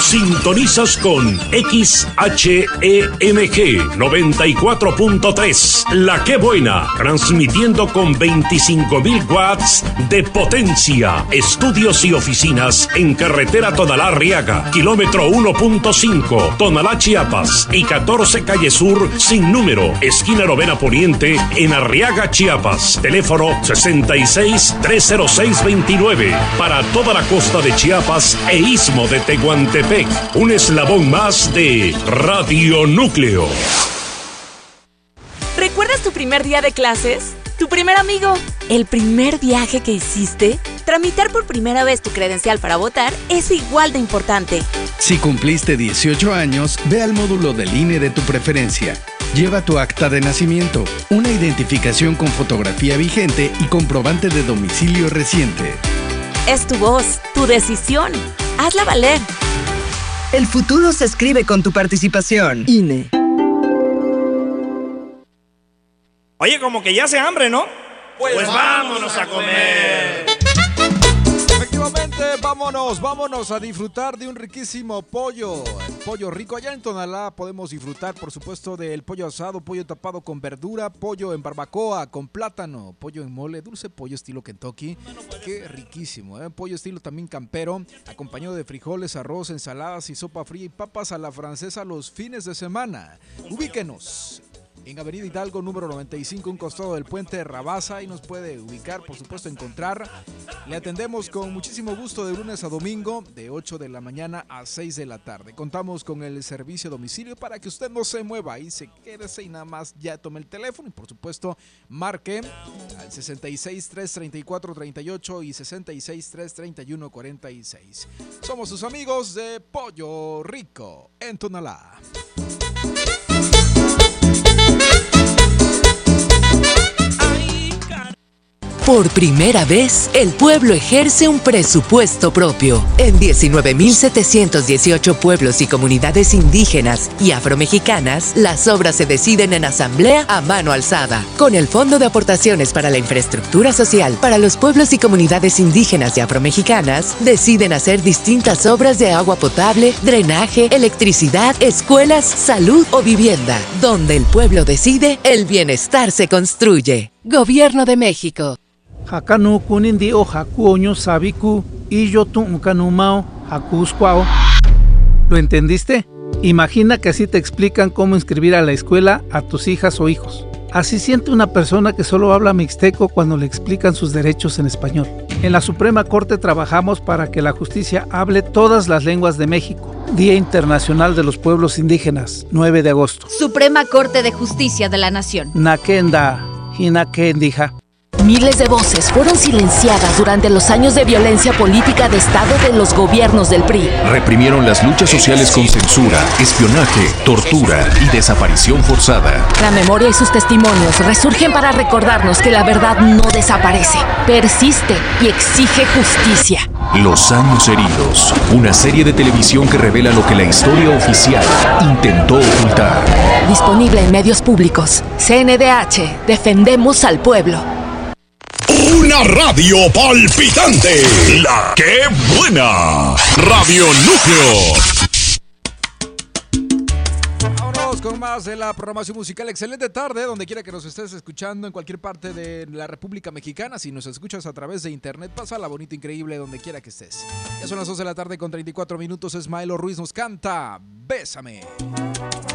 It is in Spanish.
Sintonizas con XHEMG 94.3, La Que Buena, transmitiendo con 25.000 watts de potencia. Estudios y oficinas en carretera Tonalá-Arriaga, kilómetro 1.5, Tonalá, Chiapas, y 14 Calle Sur, sin número, esquina Novena Poniente, en Arriaga, Chiapas. Teléfono 66-306-29. Para toda la costa de Chiapas e istmo de Tehuantepec. Un eslabón más de Radio Núcleo. ¿Recuerdas tu primer día de clases? ¿Tu primer amigo? ¿El primer viaje que hiciste? Tramitar por primera vez tu credencial para votar es igual de importante. Si cumpliste 18 años, ve al módulo del INE de tu preferencia. Lleva tu acta de nacimiento, una identificación con fotografía vigente y comprobante de domicilio reciente. Es tu voz, tu decisión. Hazla valer. El futuro se escribe con tu participación. INE. Oye, como que ya hace hambre, ¿no? Pues vámonos a comer. Efectivamente, vámonos a disfrutar de un riquísimo pollo. El pollo rico. Allá en Tonalá podemos disfrutar, por supuesto, del pollo asado, pollo tapado con verdura, pollo en barbacoa con plátano, pollo en mole, dulce pollo estilo Kentucky. Qué riquísimo, ¿eh? Pollo estilo también campero, acompañado de frijoles, arroz, ensaladas y sopa fría y papas a la francesa los fines de semana. Ubíquenos en Avenida Hidalgo, número 95, un costado del puente Rabasa, y nos puede ubicar, por supuesto, encontrar. Le atendemos con muchísimo gusto de lunes a domingo, de 8 de la mañana a 6 de la tarde. Contamos con el servicio a domicilio para que usted no se mueva y se quédese y nada más ya tome el teléfono y, por supuesto, marque al 66-334-38 y 66-331-46. Somos sus amigos de Pollo Rico en Tonalá. Por primera vez, el pueblo ejerce un presupuesto propio. En 19.718 pueblos y comunidades indígenas y afromexicanas, las obras se deciden en asamblea a mano alzada. Con el Fondo de Aportaciones para la Infraestructura Social para los pueblos y comunidades indígenas y afromexicanas, deciden hacer distintas obras de agua potable, drenaje, electricidad, escuelas, salud o vivienda. Donde el pueblo decide, el bienestar se construye. Gobierno de México. Hakanu kunindi o hakuoño sabiku y yo tu kanumao hakuskwao. ¿Lo entendiste? Imagina que así te explican cómo inscribir a la escuela a tus hijas o hijos. Así siente una persona que solo habla mixteco cuando le explican sus derechos en español. En la Suprema Corte trabajamos para que la justicia hable todas las lenguas de México. Día Internacional de los Pueblos Indígenas, 9 de agosto. Suprema Corte de Justicia de la Nación. Nakenda, Hinakendija. Miles de voces fueron silenciadas durante los años de violencia política de Estado de los gobiernos del PRI. Reprimieron las luchas sociales con censura, espionaje, tortura y desaparición forzada. La memoria y sus testimonios resurgen para recordarnos que la verdad no desaparece, persiste y exige justicia. Los años heridos, una serie de televisión que revela lo que la historia oficial intentó ocultar. Disponible en medios públicos. CNDH, defendemos al pueblo. Una radio palpitante. La Que Buena. Radio Núcleo. Vámonos con más de la programación musical. Excelente tarde, donde quiera que nos estés escuchando, en cualquier parte de la República Mexicana. Si nos escuchas a través de internet, pásala bonito, increíble, donde quiera que estés. Ya son las 2 de la tarde con 34 minutos. Ismael Ruiz nos canta Bésame.